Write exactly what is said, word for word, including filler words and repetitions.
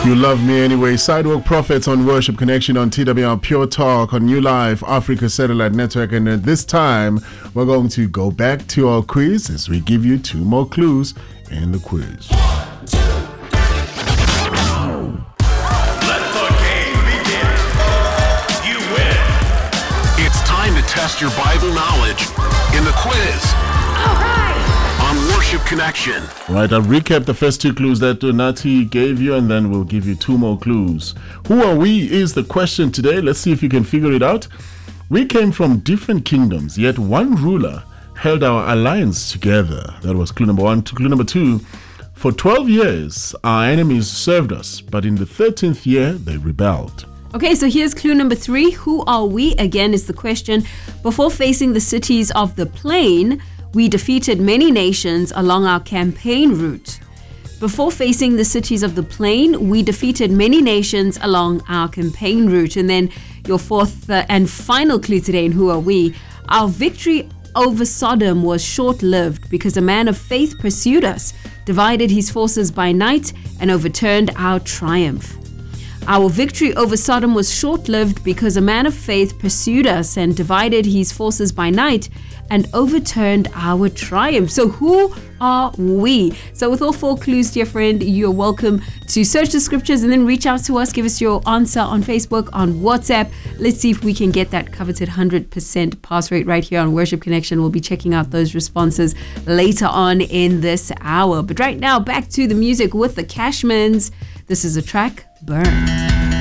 You love me anyway. Sidewalk Prophets on Worship Connection on T W R Pure Talk on New Life Africa Satellite Network. And at this time, we're going to go back to our quiz as we give you two more clues in the quiz. One, two, three. Let the game begin. You win. It's time to test your Bible knowledge in the quiz. All right. On Worship Connection. Right, I'll recap the first two clues that Donati gave you, and then we'll give you two more clues. Who are we is the question today. Let's see if you can figure it out. We came from different kingdoms, yet one ruler held our alliance together. That was clue number one. Clue number two, for twelve years, our enemies served us, but in the thirteenth year, they rebelled. Okay, so here's clue number three. Who are we? Again, is the question. Before facing the cities of the plain, we defeated many nations along our campaign route. Before facing the cities of the plain, we defeated many nations along our campaign route. And then your fourth uh, and final clue today in Who Are We? Our victory over Sodom was short-lived because a man of faith pursued us, divided his forces by night, and overturned our triumph. Our victory over Sodom was short-lived because a man of faith pursued us and divided his forces by night and overturned our triumph. So who are we? So with all four clues, dear friend, you're welcome to search the scriptures and then reach out to us. Give us your answer on Facebook, on WhatsApp. Let's see if we can get that coveted one hundred percent pass rate right here on Worship Connection. We'll be checking out those responses later on in this hour. But right now, back to the music with the Cashmans. This is a track, Burn.